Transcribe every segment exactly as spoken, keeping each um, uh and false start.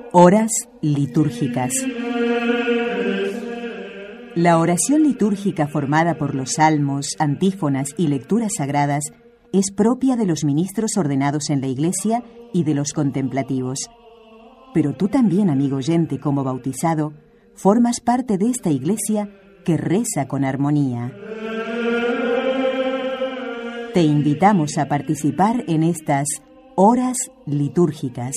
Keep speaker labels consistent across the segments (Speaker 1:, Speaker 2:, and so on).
Speaker 1: Horas litúrgicas. La oración litúrgica formada por los salmos, antífonas y lecturas sagradas es propia de los ministros ordenados en la Iglesia y de los contemplativos. Pero tú también, amigo oyente, como bautizado, formas parte de esta Iglesia que reza con armonía. Te invitamos a participar en estas horas litúrgicas.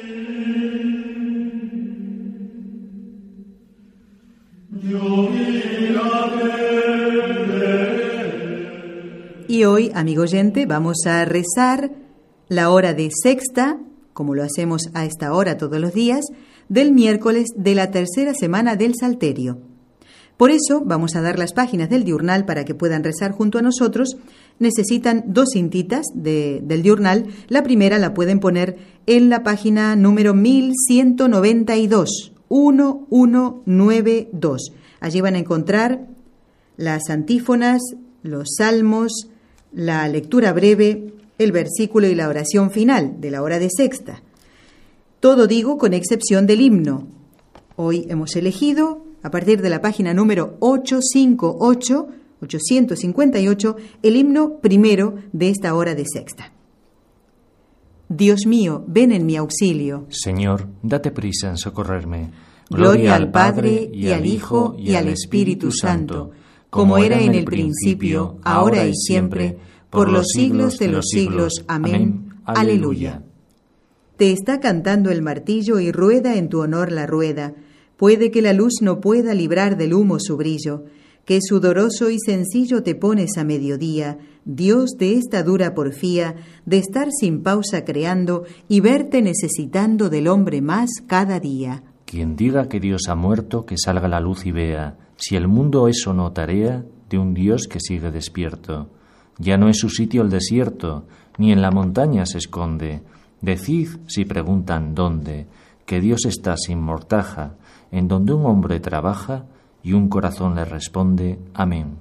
Speaker 1: Y hoy, amigo oyente, vamos a rezar la hora de sexta, como lo hacemos a esta hora todos los días, del miércoles de la tercera semana del Salterio. Por eso vamos a dar las páginas del diurnal para que puedan rezar junto a nosotros. Necesitan dos cintitas de, del diurnal. La primera la pueden poner en la página número mil ciento noventa y dos, mil ciento noventa y dos. Allí van a encontrar las antífonas, los salmos, la lectura breve, el versículo y la oración final de la hora de sexta. Todo digo con excepción del himno. Hoy hemos elegido, a partir de la página número ochocientos cincuenta y ocho, ochocientos cincuenta y ocho, el himno primero de esta hora de sexta. Dios mío, ven en mi auxilio.
Speaker 2: Señor, date prisa en socorrerme.
Speaker 1: Gloria al Padre, y al Hijo, y al Espíritu Santo, como era en el principio, ahora y siempre, por los siglos de los siglos. Amén. Aleluya. Te está cantando el martillo y rueda en tu honor la rueda. Puede que la luz no pueda librar del humo su brillo, que sudoroso y sencillo te pones a mediodía, Dios de esta dura porfía, de estar sin pausa creando y verte necesitando del hombre más cada día.
Speaker 2: Quien diga que Dios ha muerto, que salga la luz y vea, si el mundo es o no tarea de un Dios que sigue despierto. Ya no es su sitio el desierto, ni en la montaña se esconde. Decid, si preguntan dónde, que Dios está sin mortaja, en donde un hombre trabaja y un corazón le responde, amén.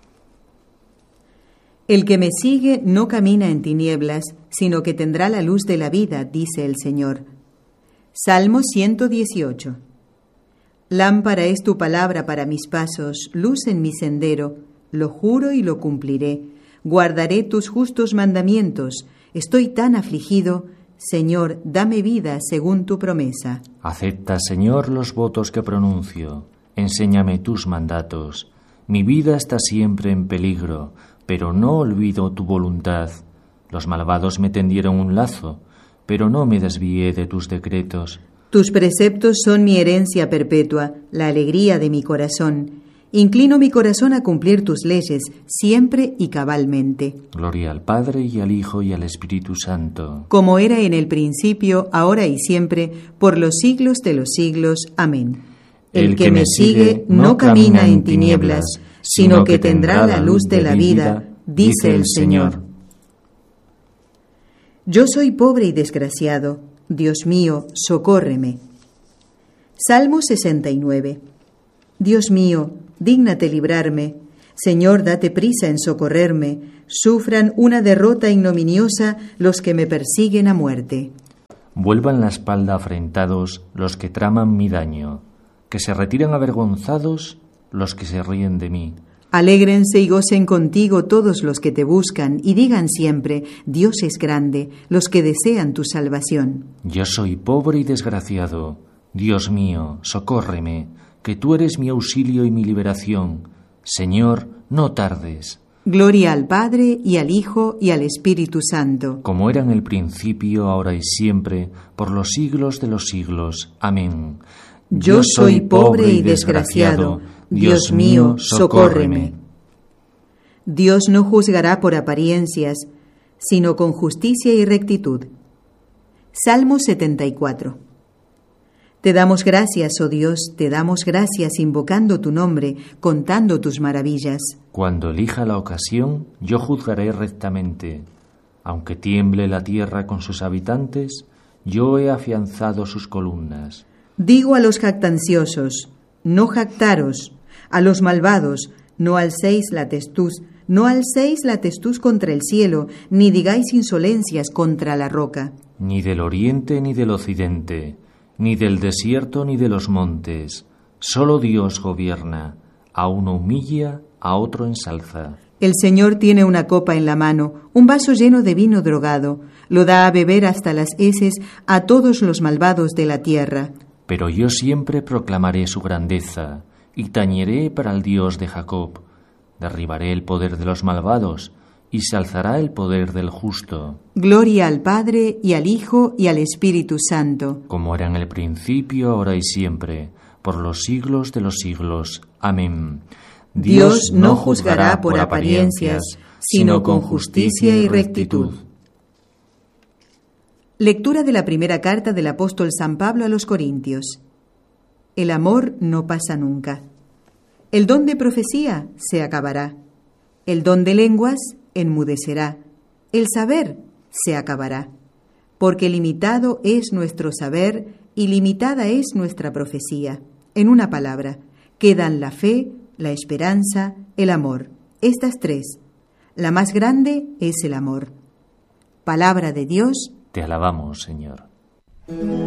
Speaker 1: El que me sigue no camina en tinieblas, sino que tendrá la luz de la vida, dice el Señor. Salmo ciento dieciocho. Lámpara es tu palabra para mis pasos, luz en mi sendero, lo juro y lo cumpliré. Guardaré tus justos mandamientos, estoy tan afligido, Señor, dame vida según tu promesa.
Speaker 2: Acepta, Señor, los votos que pronuncio, enséñame tus mandatos. Mi vida está siempre en peligro, pero no olvido tu voluntad. Los malvados me tendieron un lazo, pero no me desvié de tus decretos.
Speaker 1: Tus preceptos son mi herencia perpetua, la alegría de mi corazón. Inclino mi corazón a cumplir tus leyes, siempre y cabalmente.
Speaker 2: Gloria al Padre, y al Hijo, y al Espíritu Santo.
Speaker 1: Como era en el principio, ahora y siempre, por los siglos de los siglos. Amén. El, el que, que me sigue no camina en tinieblas, sino que tendrá la luz de la vida, dice el Señor. Yo soy pobre y desgraciado, Dios mío, socórreme. Salmo sesenta y nueve. Dios mío, dígnate librarme. Señor, date prisa en socorrerme. Sufran una derrota ignominiosa los que me persiguen a muerte.
Speaker 2: Vuelvan la espalda afrentados los que traman mi daño, que se retiren avergonzados los que se ríen de mí.
Speaker 1: Alégrense y gocen contigo todos los que te buscan, y digan siempre, Dios es grande, los que desean tu salvación.
Speaker 2: Yo soy pobre y desgraciado. Dios mío, socórreme, que tú eres mi auxilio y mi liberación. Señor, no tardes.
Speaker 1: Gloria al Padre, y al Hijo, y al Espíritu Santo.
Speaker 2: Como era en el principio, ahora y siempre, por los siglos de los siglos. Amén.
Speaker 1: Yo soy pobre y desgraciado. Dios mío, socórreme. Dios no juzgará por apariencias, sino con justicia y rectitud. Salmo setenta y cuatro. Te damos gracias, oh Dios, te damos gracias invocando tu nombre, contando tus maravillas.
Speaker 2: Cuando elija la ocasión, yo juzgaré rectamente. Aunque tiemble la tierra con sus habitantes, yo he afianzado sus columnas.
Speaker 1: Digo a los jactanciosos, no jactaros, a los malvados, no alcéis la testuz, no alcéis la testuz contra el cielo, ni digáis insolencias contra la roca.
Speaker 2: Ni del oriente ni del occidente, ni del desierto ni de los montes. Solo Dios gobierna. A uno humilla, a otro ensalza.
Speaker 1: El Señor tiene una copa en la mano, un vaso lleno de vino drogado. Lo da a beber hasta las heces a todos los malvados de la tierra.
Speaker 2: Pero yo siempre proclamaré su grandeza y tañeré para el Dios de Jacob. Derribaré el poder de los malvados y se alzará el poder del justo.
Speaker 1: Gloria al Padre, y al Hijo, y al Espíritu Santo.
Speaker 2: Como era en el principio, ahora y siempre, por los siglos de los siglos. Amén.
Speaker 1: Dios no juzgará por apariencias, sino con justicia y rectitud. Lectura de la primera carta del apóstol San Pablo a los Corintios. El amor no pasa nunca. El don de profecía se acabará. El don de lenguas enmudecerá. El saber se acabará. Porque limitado es nuestro saber y limitada es nuestra profecía. En una palabra, quedan la fe, la esperanza, el amor. Estas tres. La más grande es el amor. Palabra de Dios.
Speaker 2: Te alabamos, Señor.